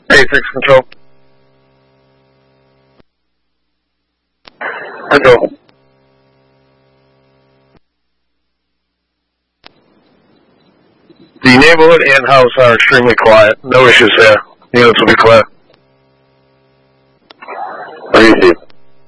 Hey, 6 Control. Control. The neighborhood and house are extremely quiet. No issues there. Units will be clear. Easy.